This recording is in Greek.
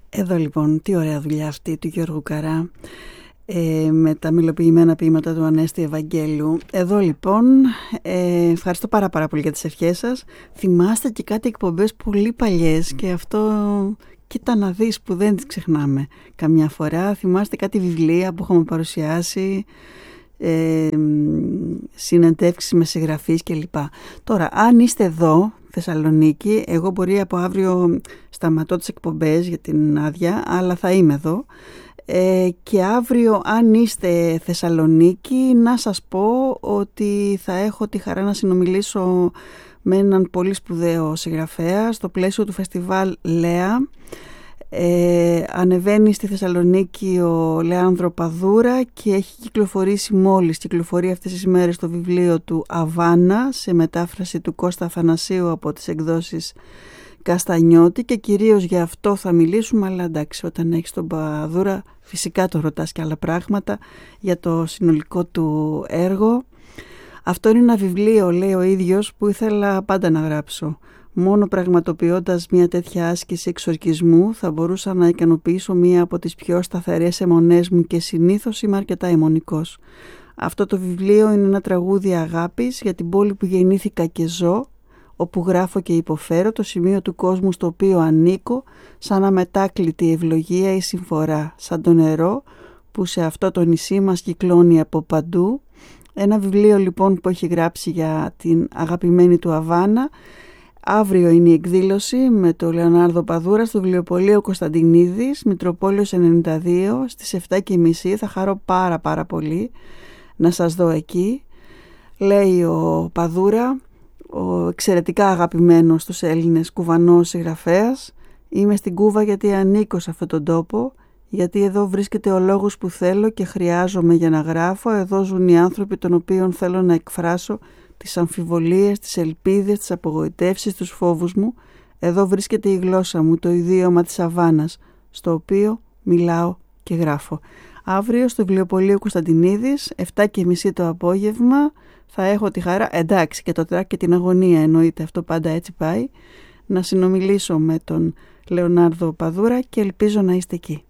Εδώ λοιπόν, τι ωραία δουλειά αυτή του Γιώργου Καρά, με τα μελοποιημένα ποίηματα του Ανέστη Ευαγγέλου. Εδώ λοιπόν, ευχαριστώ πάρα πολύ για τις ευχές σας. Θυμάστε και κάτι εκπομπές πολύ παλιές και αυτό κοίτα να δεις που δεν τις ξεχνάμε καμιά φορά. Θυμάστε κάτι βιβλία που έχουμε παρουσιάσει, συνεντεύξεις με συγγραφείς κλπ. Τώρα, αν είστε εδώ Θεσσαλονίκη, εγώ μπορεί από αύριο σταματώ τις εκπομπές για την άδεια, αλλά θα είμαι εδώ, και αύριο αν είστε Θεσσαλονίκη να σας πω ότι θα έχω τη χαρά να συνομιλήσω με έναν πολύ σπουδαίο συγγραφέα στο πλαίσιο του φεστιβάλ Λέα. Ανεβαίνει στη Θεσσαλονίκη ο Λεάνδρο Παδούρα και έχει κυκλοφορεί αυτές τις μέρες το βιβλίο του Αβάνα σε μετάφραση του Κώστα Αθανασίου από τις εκδόσεις Καστανιώτη, και κυρίως για αυτό θα μιλήσουμε, αλλά εντάξει, όταν έχεις τον Παδούρα φυσικά το ρωτάς και άλλα πράγματα για το συνολικό του έργο. Αυτό είναι ένα βιβλίο, λέει ο ίδιος, που ήθελα πάντα να γράψω. Μόνο πραγματοποιώντας μια τέτοια άσκηση εξορκισμού θα μπορούσα να ικανοποιήσω μία από τις πιο σταθερές αιμονές μου και συνήθως είμαι αρκετά αιμονικός. Αυτό το βιβλίο είναι ένα τραγούδι αγάπης για την πόλη που γεννήθηκα και ζω, όπου γράφω και υποφέρω, το σημείο του κόσμου στο οποίο ανήκω, σαν αμετάκλητη ευλογία ή συμφορά, σαν το νερό που σε αυτό το νησί μας κυκλώνει από παντού. Ένα βιβλίο λοιπόν που έχει γράψει για την αγαπημένη του Αβάνα. Αύριο είναι η εκδήλωση με τον Λεωνάρδο Παδούρα στο βιβλιοπωλείο Κωνσταντινίδης, Μητροπόλεως 92, στις 7:30. Θα χαρώ πάρα πολύ να σας δω εκεί. Λέει ο Παδούρα, ο εξαιρετικά αγαπημένος στους Έλληνες κουβανός συγγραφέας: «Είμαι στην Κούβα γιατί ανήκω σε αυτόν τον τόπο, γιατί εδώ βρίσκεται ο λόγος που θέλω και χρειάζομαι για να γράφω. Εδώ ζουν οι άνθρωποι των οποίων θέλω να εκφράσω τις αμφιβολίες, τις ελπίδες, τις απογοητεύσεις, τους φόβους μου. Εδώ βρίσκεται η γλώσσα μου, το ιδίωμα της Αβάνας, στο οποίο μιλάω και γράφω». Αύριο στο βιβλιοπωλείο Κωνσταντινίδης, 7:30 το απόγευμα, θα έχω τη χαρά, εντάξει, και το τρακ και την αγωνία εννοείται, αυτό πάντα έτσι πάει, να συνομιλήσω με τον Λεωνάρδο Παδούρα και ελπίζω να είστε εκεί.